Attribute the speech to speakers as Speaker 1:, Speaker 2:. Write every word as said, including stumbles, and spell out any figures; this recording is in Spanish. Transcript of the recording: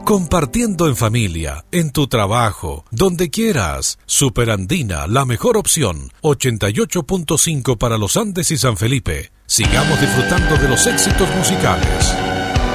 Speaker 1: Compartiendo en familia, en tu trabajo, donde quieras. Superandina, la mejor opción. ochenta y ocho punto cinco para los Andes y San Felipe. Sigamos disfrutando de los éxitos musicales.